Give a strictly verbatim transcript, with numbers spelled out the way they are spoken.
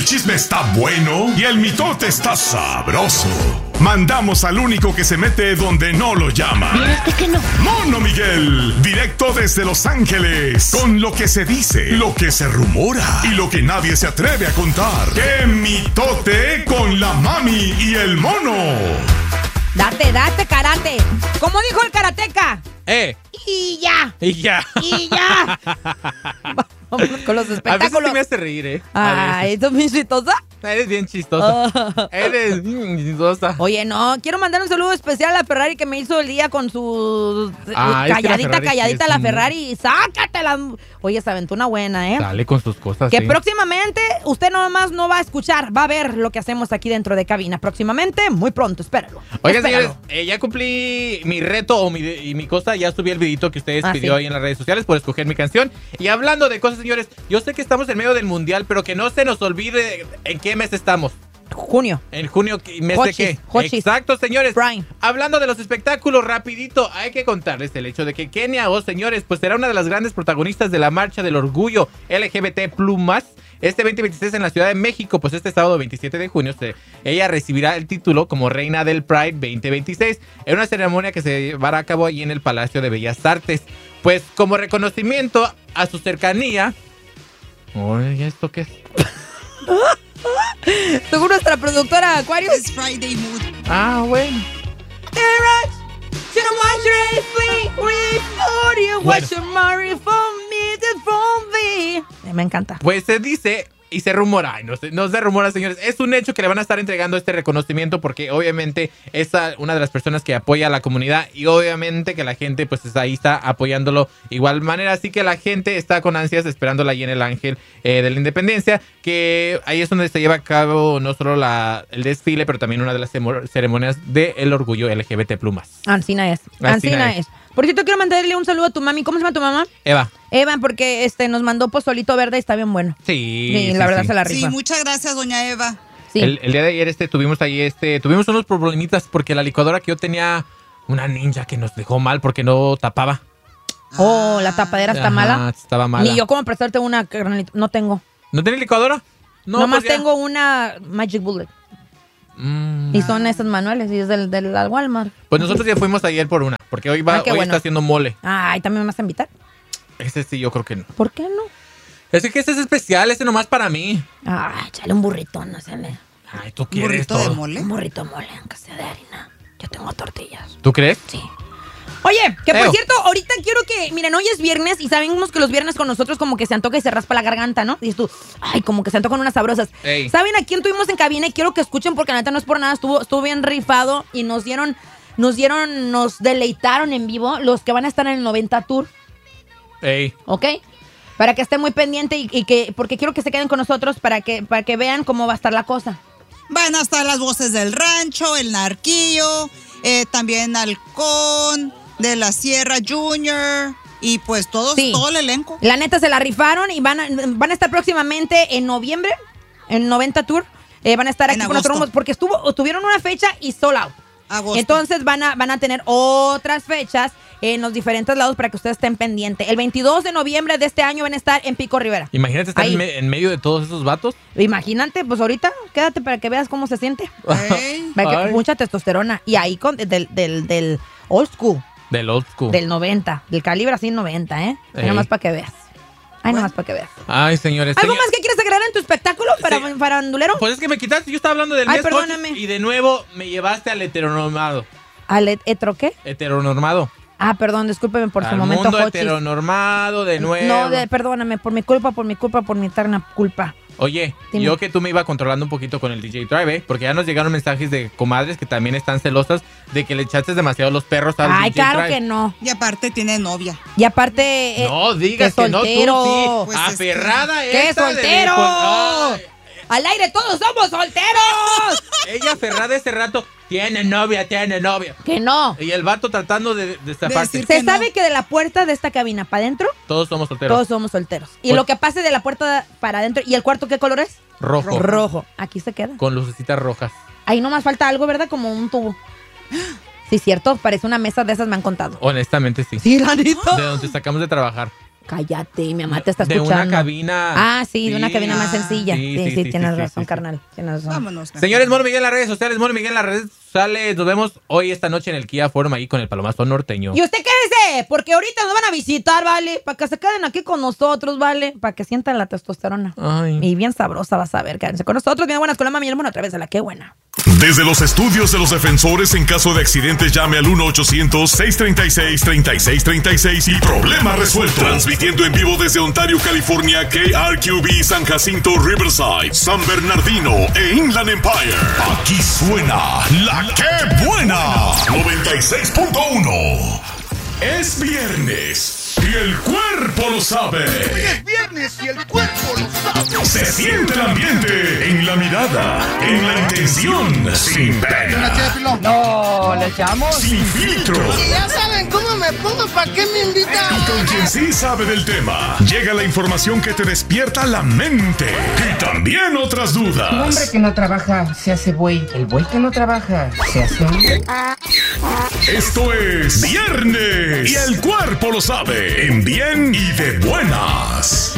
el chisme está bueno y el mitote está sabroso, mandamos al único que se mete donde no lo llaman. ¿Viste que no? Mono Miguel, directo desde Los Ángeles, con lo que se dice, lo que se rumora y lo que nadie se atreve a contar. ¡Qué mitote con la mami y el mono! Date, date, karate. Como dijo el karateca. Eh. Y ya. Y ya. Y ya. Vamos con los espectáculos. A veces sí me hace reír, ¿eh? Ay, ¿tú me chistosa? Eres bien chistosa. Eres bien chistosa. Oye, no, quiero mandar un saludo especial a Ferrari que me hizo el día con su ah, calladita, es que la calladita sí la muy... Ferrari. Sácatela. Oye, se aventó una buena, ¿eh? Dale con sus cosas. Que sí. próximamente usted nomás no va a escuchar, va a ver lo que hacemos aquí dentro de cabina. Próximamente, muy pronto, espéralo. Oigan, espéralo. señores, eh, ya cumplí mi reto o mi, y mi cosa. Ya subí el videito que ustedes ah, pidió sí. ahí en las redes sociales por escoger mi canción. Y hablando de cosas, señores, yo sé que estamos en medio del mundial, pero que no se nos olvide en qué mes estamos. Junio. En junio, ¿mes Hochis, de qué? Hochis. Exacto, señores. Prime. Hablando de los espectáculos, rapidito, hay que contarles el hecho de que Kenia O, señores, pues será una de las grandes protagonistas de la Marcha del Orgullo L G B T plus más, este veinte veintiséis en la Ciudad de México. Pues este sábado veintisiete de junio se, ella recibirá el título como Reina del Pride veinte veintiséis en una ceremonia que se llevará a cabo ahí en el Palacio de Bellas Artes. Pues como reconocimiento a su cercanía... Oye, ¿esto qué es? Según nuestra productora Aquarius. Es Friday Mood. Ah, bueno. Me encanta. Pues se dice y se rumora, ay, no, se, no se rumora, señores, es un hecho que le van a estar entregando este reconocimiento porque obviamente es una de las personas que apoya a la comunidad y obviamente que la gente pues ahí está apoyándolo igual manera, así que la gente está con ansias esperándola ahí en el Ángel eh, de la Independencia, que ahí es donde se lleva a cabo no solo la, el desfile, pero también una de las ceremonias del orgullo L G B T plus más. Ancina es, Ancina Ancina es. es. Por cierto, quiero mandarle un saludo a tu mami. ¿Cómo se llama tu mamá? Eva. Eva, porque este nos mandó pozolito verde y está bien bueno. Sí, sí, sí la verdad sí. se la rifa. Sí, muchas gracias, doña Eva. Sí. El, el día de ayer este tuvimos ahí este tuvimos unos problemitas porque la licuadora que yo tenía, una ninja que nos dejó mal porque no tapaba. Oh, la tapadera está Ajá, mala. Estaba mala. Ni yo como prestarte una, no tengo. ¿No tenés licuadora? No, Nomás pues tengo una Magic Bullet. Mm. Y son esas manuales y es del, del Walmart. Pues nosotros ya fuimos ayer por una, porque hoy va, Ay, qué hoy bueno. está haciendo mole. Ay, ¿también me vas a invitar? Ese sí, yo creo que no. ¿Por qué no? Ese que ese es especial, ese nomás para mí. Ay, échale un burrito, no sé. Ay, tú ¿Un quieres burrito todo. de mole? Un burrito mole, aunque sea de harina. Yo tengo tortillas. ¿Tú crees? Sí. Oye, que por Eo. cierto, ahorita quiero que, miren, hoy es viernes y sabemos que los viernes con nosotros como que se antoja y se raspa la garganta, ¿no? Dices tú, ay, como que se antojan unas sabrosas. Ey. ¿Saben a quién tuvimos en cabina? Y quiero que escuchen porque la neta no es por nada, estuvo, estuvo bien rifado y nos dieron, nos dieron, nos deleitaron en vivo los que van a estar en el noventa Tour, Ey. ¿ok? Para que estén muy pendientes y, y que, porque quiero que se queden con nosotros para que, para que vean cómo va a estar la cosa. Van a estar las voces del rancho, el Narquillo, eh, también Halcón, de la Sierra Junior y pues todos, Sí. todo el elenco. La neta se la rifaron y van a, van a estar próximamente en noviembre, en noventa Tour. Eh, van a estar En aquí con agosto. nosotros porque estuvo, tuvieron una fecha y sold out. Agosto. Entonces van a, van a tener otras fechas en los diferentes lados para que ustedes estén pendientes. El veintidós de noviembre de este año van a estar en Pico Rivera. Imagínate estar Ahí. en, me- en medio de todos esos vatos. Imagínate, pues ahorita quédate para que veas cómo se siente. Ey. Para que Ay. mucha testosterona. Y ahí con, del, del, del old school, Del old school. del noventa, del calibre así noventa, ¿eh? Ahí Ey. nomás para que veas. Ahí Bueno. nomás para que veas. Ay, señores. ¿Algo señor- más que quieres agregar en tu espectáculo para, Sí. para Andulero? Pues es que me quitaste, yo estaba hablando del Ay, mes perdóname. Hochis y de nuevo me llevaste al heteronormado. ¿Al et- etro qué? Heteronormado. Ah, perdón, discúlpeme por su Al momento, mundo Hochis. heteronormado de nuevo. No, de, perdóname, por mi culpa, por mi culpa, por mi eterna culpa. Oye, Dime. yo que tú me iba controlando un poquito con el D J Drive, ¿eh? Porque ya nos llegaron mensajes de comadres que también están celosas de que le echaste demasiado los perros al Ay, D J claro Drive. que no. Y aparte tiene novia. Y aparte... eh, No, digas que que, no, tú soltero. sí. Pues es que- Aferrada ¡Qué esta de- soltero! Ay, ¡Al aire todos somos solteros! ella aferrada ese rato, tiene novia, tiene novia. que no. Y el vato tratando de, de zafarse. decir- Se que no. sabe que de la puerta de esta cabina para adentro, Todos somos solteros. todos somos solteros. Y Pues- lo que pase de la puerta para adentro, ¿y el cuarto qué color es? Rojo. Rojo. Aquí se queda. Con lucecitas rojas. Ahí nomás falta algo, ¿verdad? Como un tubo. Sí, cierto. Parece una mesa de esas, me han contado. Honestamente, sí. Sí, la neta. De donde sacamos de trabajar. Cállate, mi mamá te está de escuchando. una cabina. Ah, sí, de una Sí. cabina más Ah. sencilla. Sí, Sí, sí, sí, sí, tienes sí, razón, sí, carnal. Tienes razón. Vámonos. Señores, Moro Miguel en las redes sociales, Moro Miguel en las redes sociales. Nos vemos hoy esta noche en el Kia Forum ahí con el Palomazo Norteño. Y usted quédese, porque ahorita nos van a visitar, ¿vale? Para que se queden aquí con nosotros, ¿vale? Para que sientan la testosterona. Ay. Y bien sabrosa vas a ver, quédense con nosotros. Bien buenas con la mami y el hermano a través de la Qué Buena. Desde los estudios de los defensores, en caso de accidentes, llame al uno ochocientos, seiscientos treinta y seis, treinta y seis treinta y seis y problema resuelto. Transmitiendo en vivo desde Ontario, California, K R Q B, San Jacinto, Riverside, San Bernardino e Inland Empire. Aquí suena la Qué Buena. noventa y seis punto uno. Es viernes y el cuerpo lo sabe. Es viernes y el cuerpo lo sabe. Se siente el ambiente en la mirada, en la intención, sin pena, No, le echamos. sin filtro. Ya saben cómo me pongo, ¿para qué me invitan? Y con quien sí sabe del tema, llega la información que te despierta la mente y también otras El hombre dudas. que no trabaja se hace buey. El buey que no trabaja se hace hombre. Esto es Viernes y el cuerpo lo sabe, en bien y de buenas.